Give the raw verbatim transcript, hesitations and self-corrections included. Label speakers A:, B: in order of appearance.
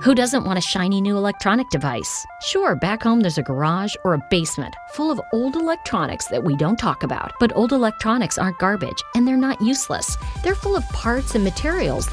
A: Who doesn't want a shiny new electronic device? Sure, back home there's a garage or a basement full of old electronics that we don't talk about. But old electronics aren't garbage, and they're not useless. They're full of parts and materials